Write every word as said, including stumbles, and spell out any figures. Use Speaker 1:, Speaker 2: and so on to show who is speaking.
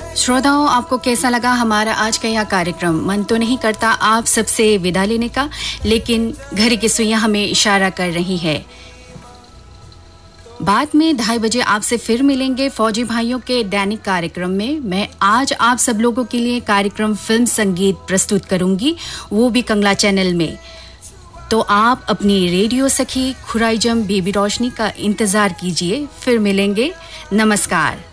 Speaker 1: श्रोताओं, आपको कैसा लगा हमारा आज का यह कार्यक्रम? मन तो नहीं करता आप सबसे विदा लेने का, लेकिन घड़ी की सुइयां हमें इशारा कर रही है। बाद में ढाई बजे आपसे फिर मिलेंगे फौजी भाइयों के दैनिक कार्यक्रम में। मैं आज आप सब लोगों के लिए कार्यक्रम फिल्म संगीत प्रस्तुत करूंगी, वो भी कंगला चैनल में। तो आप अपनी रेडियो सखी खुराईजम बेबी रोशनी का इंतजार कीजिए। फिर मिलेंगे। नमस्कार।